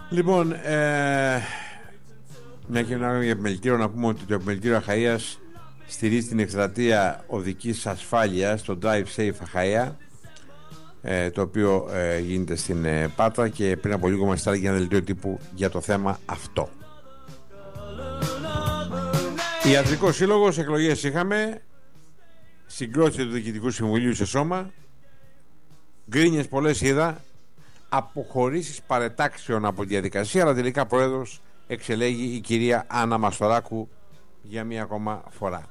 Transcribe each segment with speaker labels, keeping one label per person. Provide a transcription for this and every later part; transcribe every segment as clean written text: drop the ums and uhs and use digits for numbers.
Speaker 1: Λοιπόν, μια και μιλάμε για επιμελητήριο, να πούμε ότι το επιμελητήριο Αχαΐας στηρίζει την εκστρατεία οδικής ασφάλειας, το Drive Safe Αχαΐα, το οποίο γίνεται στην Πάτρα, και πριν από λίγο μας στάλει για ένα δελτίο τύπου για το θέμα αυτό. Ιατρικός Σύλλογος, εκλογές είχαμε, συγκρότηση του Διοικητικού Συμβουλίου σε σώμα, γκρίνιες πολλές είδα, αποχωρήσεις παρετάξεων από τη διαδικασία, αλλά τελικά πρόεδρος εξελέγει η κυρία Άννα Μαστοράκου για μία ακόμα φορά.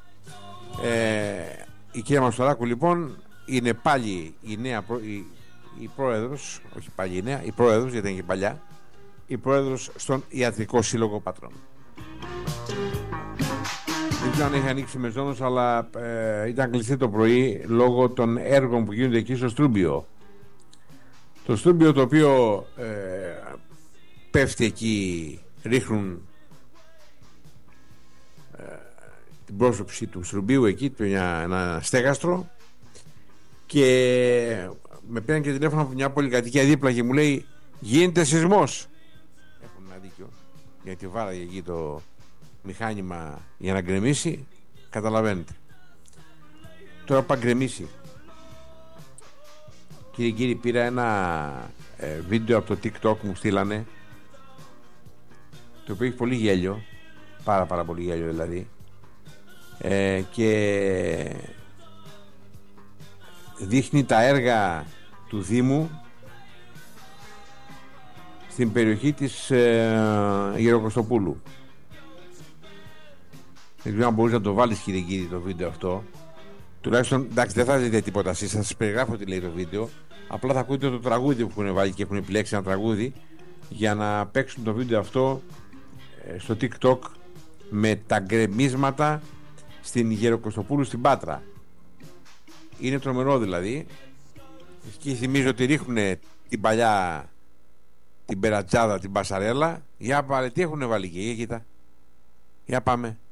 Speaker 1: Η κυρία Μαστοράκου λοιπόν είναι πάλι η νέα η πρόεδρος, όχι πάλι η νέα, η πρόεδρος, γιατί είναι και παλιά, η πρόεδρος στον Ιατρικό Σύλλογο Πατρών. Δεν ξέρω αν έχει ανοίξει μεζόνος, αλλά ήταν κλειστή το πρωί λόγω των έργων που γίνονται εκεί στο Στρούμπιο. Το Στρούμπιο, το οποίο πέφτει εκεί, ρίχνουν την πρόσωψη του Στρουμπίου εκεί, ένα στέγαστρο, και με πήραν και τηλέφωνο από μια πολυκατοικία δίπλα και μου λέει γίνεται σεισμός. Έχουν ένα δίκιο, γιατί βάραγε εκεί το μηχάνημα για να γκρεμίσει, καταλαβαίνετε. Τώρα πάει γκρεμίσει. Κύριε, πήρα ένα βίντεο από το TikTok, μου στείλανε, το οποίο έχει πολύ γέλιο, πάρα πολύ γέλιο δηλαδή, και δείχνει τα έργα του Δήμου στην περιοχή της Γεροκοστοπούλου. Δεν ξέρω αν μπορείς να το βάλεις, κύριε, το βίντεο αυτό. Τουλάχιστον, εντάξει, δεν θα δείτε τίποτα εσείς, θα σας περιγράφω τι λέει το βίντεο. Απλά θα ακούτε το τραγούδι που έχουν βάλει και έχουν επιλέξει ένα τραγούδι για να παίξουν το βίντεο αυτό στο TikTok με τα γκρεμίσματα στην Γεροκοστοπούλου στην Πάτρα. Είναι τρομερό δηλαδή, και θυμίζω ότι ρίχνουν την παλιά την περατσάδα, την πασαρέλα. Για πάρε, τι έχουν βάλει εκεί, για κοίτα. Για πάμε.